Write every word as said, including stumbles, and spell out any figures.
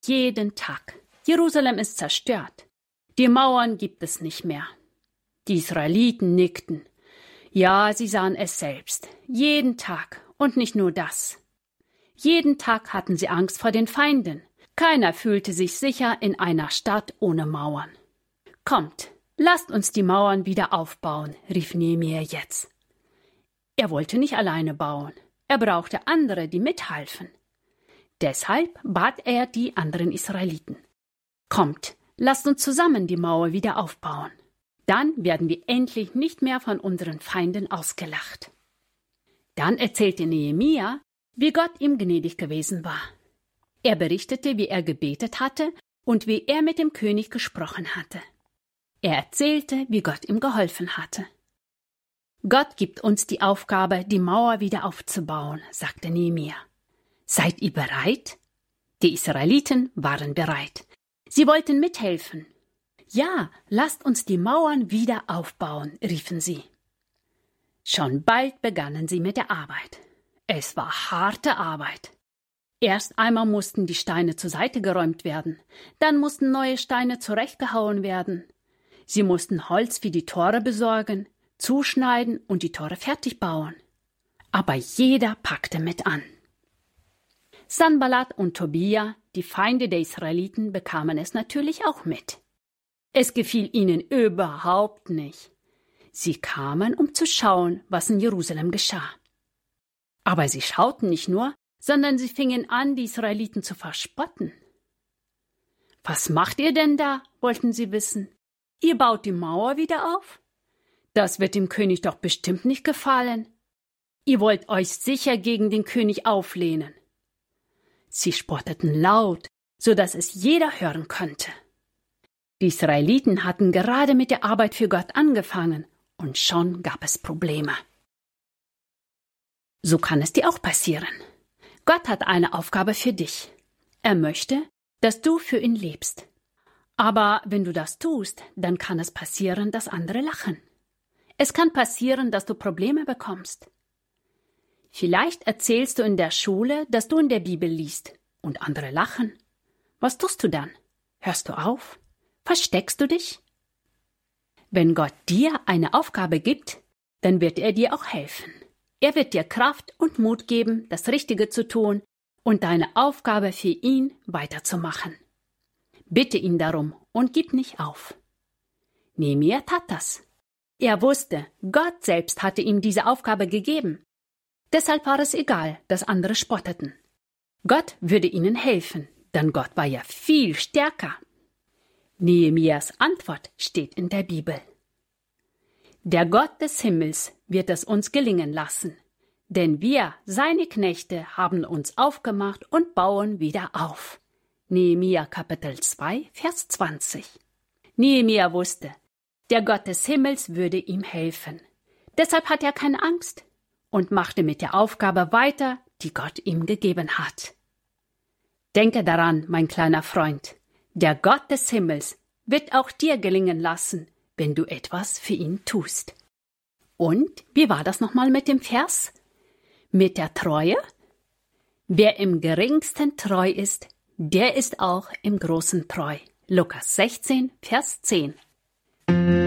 jeden Tag. Jerusalem ist zerstört. Die Mauern gibt es nicht mehr. Die Israeliten nickten. Ja, sie sahen es selbst. Jeden Tag. Und nicht nur das. Jeden Tag hatten sie Angst vor den Feinden. Keiner fühlte sich sicher in einer Stadt ohne Mauern. Kommt, lasst uns die Mauern wieder aufbauen, rief Nehemia jetzt. Er wollte nicht alleine bauen. Er brauchte andere, die mithalfen. Deshalb bat er die anderen Israeliten. Kommt, lasst uns zusammen die Mauer wieder aufbauen. Dann werden wir endlich nicht mehr von unseren Feinden ausgelacht. Dann erzählte Nehemia, wie Gott ihm gnädig gewesen war. Er berichtete, wie er gebetet hatte und wie er mit dem König gesprochen hatte. Er erzählte, wie Gott ihm geholfen hatte. Gott gibt uns die Aufgabe, die Mauer wieder aufzubauen, sagte Nehemia. Seid ihr bereit? Die Israeliten waren bereit. Sie wollten mithelfen. Ja, lasst uns die Mauern wieder aufbauen, riefen sie. Schon bald begannen sie mit der Arbeit. Es war harte Arbeit. Erst einmal mussten die Steine zur Seite geräumt werden, dann mussten neue Steine zurechtgehauen werden. Sie mussten Holz für die Tore besorgen, zuschneiden und die Tore fertig bauen. Aber jeder packte mit an. Sanballat und Tobia, die Feinde der Israeliten, bekamen es natürlich auch mit. Es gefiel ihnen überhaupt nicht. Sie kamen, um zu schauen, was in Jerusalem geschah. Aber sie schauten nicht nur, sondern sie fingen an, die Israeliten zu verspotten. »Was macht ihr denn da?« wollten sie wissen. »Ihr baut die Mauer wieder auf? Das wird dem König doch bestimmt nicht gefallen. Ihr wollt euch sicher gegen den König auflehnen.« Sie spotteten laut, so dass es jeder hören konnte. Die Israeliten hatten gerade mit der Arbeit für Gott angefangen, und schon gab es Probleme. So kann es dir auch passieren. Gott hat eine Aufgabe für dich. Er möchte, dass du für ihn lebst. Aber wenn du das tust, dann kann es passieren, dass andere lachen. Es kann passieren, dass du Probleme bekommst. Vielleicht erzählst du in der Schule, dass du in der Bibel liest, und andere lachen. Was tust du dann? Hörst du auf? Versteckst du dich? Wenn Gott dir eine Aufgabe gibt, dann wird er dir auch helfen. Er wird dir Kraft und Mut geben, das Richtige zu tun und deine Aufgabe für ihn weiterzumachen. Bitte ihn darum und gib nicht auf. Nehemia tat das. Er wusste, Gott selbst hatte ihm diese Aufgabe gegeben. Deshalb war es egal, dass andere spotteten. Gott würde ihnen helfen, denn Gott war ja viel stärker. Nehemias Antwort steht in der Bibel. Der Gott des Himmels wird es uns gelingen lassen, denn wir, seine Knechte, haben uns aufgemacht und bauen wieder auf. Nehemia Kapitel zwei, Vers zwanzig. Nehemia wusste, der Gott des Himmels würde ihm helfen. Deshalb hat er keine Angst und machte mit der Aufgabe weiter, die Gott ihm gegeben hat. Denke daran, mein kleiner Freund, der Gott des Himmels wird auch dir gelingen lassen, wenn du etwas für ihn tust. Und wie war das nochmal mit dem Vers? Mit der Treue? Wer im geringsten treu ist, der ist auch im Großen treu. Lukas sechzehn, Vers zehn.